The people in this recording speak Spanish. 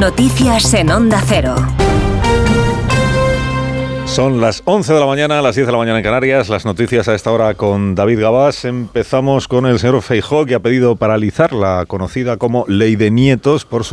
Noticias en Onda Cero. Son las 11 de la mañana, las 10 de la mañana en Canarias. Las noticias a esta hora con David Gabás. Empezamos con el señor Feijóo, que ha pedido paralizar la conocida como Ley de Nietos por su